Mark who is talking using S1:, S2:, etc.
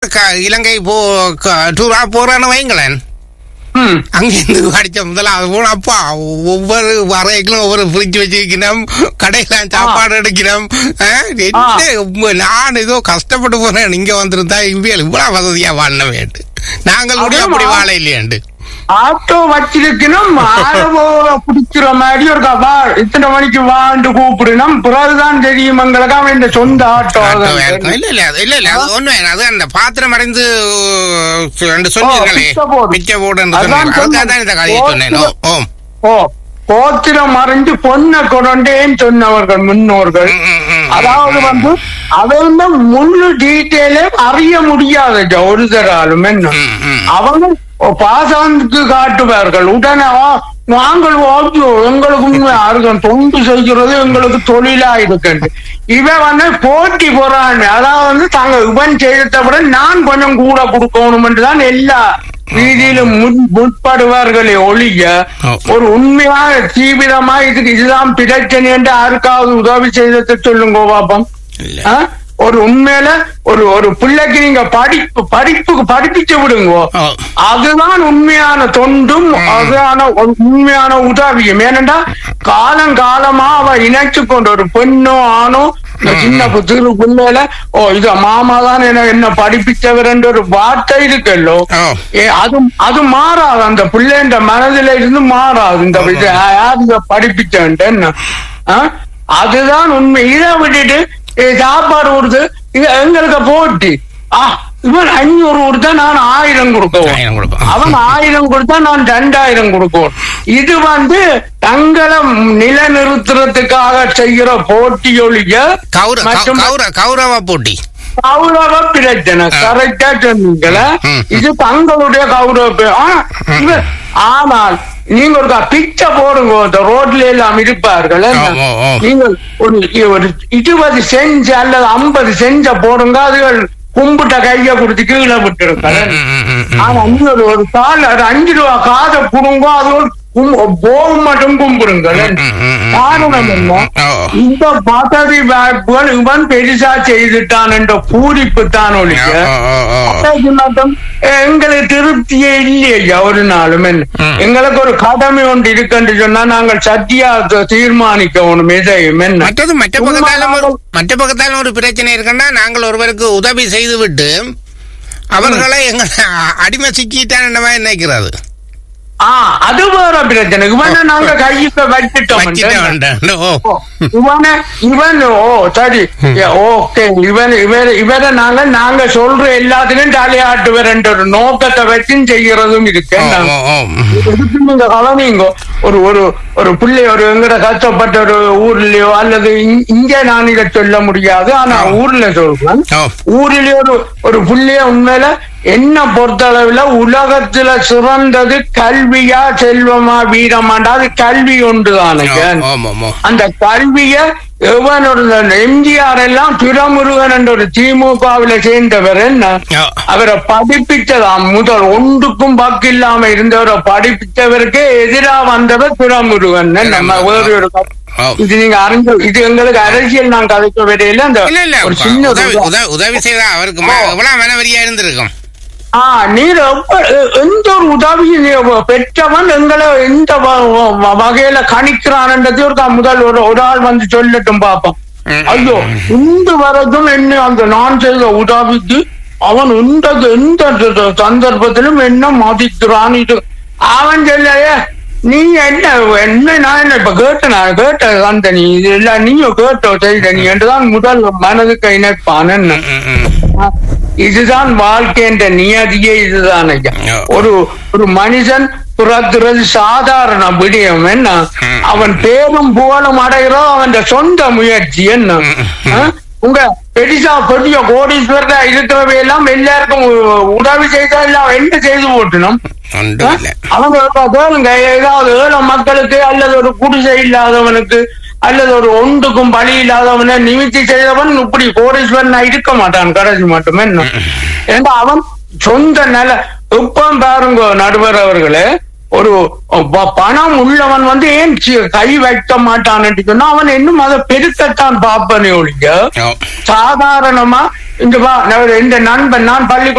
S1: இலங்கை டூரா போறான்னு வைங்களேன், அங்கிருந்து அடிச்ச முதல்ல அது போன அப்பா ஒவ்வொரு வரைக்கும் ஒவ்வொரு ஃப்ரிட்ஜ் வச்சிருக்கணும், கடையில சாப்பாடு எடுக்கணும். நான் ஏதோ கஷ்டப்பட்டு போறேன், இங்க வந்துருந்தா இவ்வளவு வசதியா வாழ வேண்டும், நாங்கள் கூட அப்படி வாழ இல்லையாண்டு.
S2: ஆட்டோ வச்சிருக்கணும், பிடிக்கிற மாதிரி ஒரு இத்தனை மணிக்கு வாண்டு கூப்பிடணும், பிறகுதான் தெரியும் எங்களுக்கு அவன் இந்த சொந்த ஆட்டோ.
S1: இல்ல அது ஒண்ணு, அது அந்த பாத்திரம் அடைந்து சொல்லிருங்களே மிச்ச போடுன்னு இந்த கதையை சொன்னேன்.
S2: கோத்திரம் மறைஞ்சு பொண்ணை கொண்டேன்னு சொன்னவர்கள் முன்னோர்கள். அதாவது அவங்க முழு டீட்டெயிலே அறிய முடியாத ஒரு தராலும் என்ன அவங்க பாசாந்துக்கு காட்டுவார்கள். உடனே நாங்கள் எங்களுக்கு தொண்டு செய்கிறது எங்களுக்கு தொழிலா இருக்கு. இவன் போட்டி போறான், அதாவது தாங்க இவன் செய்ததை விட நான் கொஞ்சம் கூட கொடுக்கணும் என்றுதான் எல்லா ரீதியிலும் முற்படுவார்களே ஒழிய ஒரு உண்மையா தீவிரமா இதுதான் பிரச்சனை என்று யாருக்காவது உதவி செய்ததை சொல்லுங்க பாப்பம். ஒரு உண்மையில ஒரு பிள்ளைக்கு நீங்க படிப்புக்கு படிப்பிச்சு விடுங்க, அதுதான் உண்மையான தொண்டும், அதுதான் உண்மையான உதவியும். ஏனென்றா காலமா அவ இணைச்சு கொண்டு ஒரு பெண்ணோ ஆணோ சின்ன திரு பிள்ளையில இது மாமா தான் என்ன படிப்பிச்சவர் என்ற ஒரு வார்த்தை இருக்கல்லோ, அது மாறாது, அந்த பிள்ளைன்ற மனதில இருந்து மாறாது. இந்த யாரு படிப்பிச்சேன் அதுதான் உண்மை. இதை விட்டுட்டு சாப்பாடு கொடுத்து எங்களுக்கு போட்டி இவன் 500 கொடுத்தா நான் 1000 கொடுக்கவும், அவன் 1000 கொடுத்தா நான் 2000 கொடுக்கவும். இது தங்களை நிலைநிறுத்துறதுக்காக செய்கிற போட்டி ஒழிய
S1: கௌரவ போட்டி,
S2: கௌரவ பிரச்சனை. கரெக்டா சொன்னீங்களா? இது தங்களுடைய கௌரவ. ஆனால் நீங்க ஒரு பிச்சை போடுங்க, ரோட்ல எல்லாம் இருப்பார்கள், நீங்கள் ஒரு 20 செஞ்சு அல்லது 50 செஞ்ச போடுங்க, அதுகள் கும்பிட்ட கைய கொடுத்து கீழே விட்டுருக்க. ஆனா ஒரு கால் 5 ரூபா காதை புடுங்க, அது போகும் மட்டும் கும்பிடுங்க. காரணம் என்ன? இந்த பதவி வாய்ப்புகள் இவன் பெருசா செய்துட்டான் என்ற பூரிப்பு தான் ஒழிக்க மட்டும் எங்களுக்கு திருப்தியே இல்லையா ஒரு நாளும். எங்களுக்கு ஒரு கடமை ஒன்று இருக்குன்னு சொன்னா நாங்கள் சத்தியா தீர்மானிக்கணும் எதையும்.
S1: மற்ற பக்கத்தாலும் ஒரு பிரச்சனை இருக்குன்னா நாங்கள் ஒருவருக்கு உதவி செய்து விட்டு அவர்களை எங்களை அடிமை சிக்கிட்டான் நினைக்கிறது.
S2: அது வேற பிரச்சனை. இவனை நாங்க கையில வச்சுட்டோம், இவன் சரி ஓகே, இவரை நாங்க சொல்ற எல்லாத்துக்கும் தலையாட்டுவர் என்ற ஒரு நோக்கத்தை வச்சும் செய்யறதும் இருக்கு. நீங்க கவனிங்க, ஒரு பிள்ளை ஒரு எங்கட கஷ்டப்பட்ட ஒரு ஊர்லயோ அல்லது இங்க நான் இதை சொல்ல முடியாது, ஆனா ஊர்ல சொல்றேன். ஊரிலே ஒரு பிள்ளைய உண்மையில என்ன பொறுத்தளவுல உலகத்துல சிறந்தது கல்வியா செல்வமா வீரமாண்டா அது கல்வி ஒன்றுதானே. அந்த கல்விய எவனோட எம்ஜிஆர் எல்லாம் திருமுருகன் என்ற ஒரு திமுகவில சேர்ந்தவர் என்ன அவரை படிப்பிச்சதாம். முதல் ஒன்றுக்கும் பக்கு இல்லாம இருந்தவரை படிப்பிச்சவருக்கு எதிராக வந்தவர் திருமுருகன். நம்ம வேறு ஒரு இது நீங்க அறிஞ்ச இது எங்களுக்கு அரசியல் நான் கதைக்க வரையில அந்த ஒரு சின்ன
S1: உதவி செய்த அவருக்கு மனவரியா இருந்திருக்கும்.
S2: நீர் எந்த ஒரு உதவியும் பெற்றவன் எங்களை எந்த வகையில கணிக்கிறான்ன்றது ஒரு முதல் ஒரு ஆள் சொல்லட்டும் பாப்போம். ஐயோ இந்த வரைக்கும் என்ன அந்த நான் செய்த உதவிக்கு அவன் எந்த சந்தர்ப்பத்திலும் என்ன மதிக்கிறான். இது அவன் சொல்லையே நீ என்ன நான் என்ன இப்ப கேட்ட அந்த நீ இது இல்ல நீயும் கேட்டோ செய்த நீ என்றுதான் முதல் மனதுக்கு இணைப்பான். என்ன இதுதான் வாழ்க்கை என்ற நியதியே இதுதான். ஒரு மனுஷன் பிறக்கிறது சாதாரண விடயம். என்ன அவன் பேரும் புகழும் அடைகிறோ அவன் சொந்த முயற்சி. என்ன உங்க பெரிய கோடீஸ்வரர் இருக்கிறவை எல்லாம் எல்லாருக்கும் உதவி செய்தா எல்லாம் என்ன செய்து போட்டணும். அவங்க ஏதாவது ஏழை மக்களுக்கு அல்லது ஒரு குடிசை இல்லாதவனுக்கு அல்லது ஒரு ஒன்றுக்கும் பலி இல்லாதவனை நிமித்தி செய்தவன் இப்படி கோடீஸ்வரன் இருக்க மாட்டான் கடைசி மட்டுமே. ஏன்னா அவன் சொந்த நில இப்ப பாருங்க நடுவர் அவர்களே, ஒரு பணம் உள்ளவன் ஏன் கை வைக்க மாட்டான்னு சொன்னா அவன் இன்னும் அதை பெருக்கத்தான் பாப்பனே ஒழிய சாதாரணமா இந்த நண்பன் நான் பள்ளிக்கூட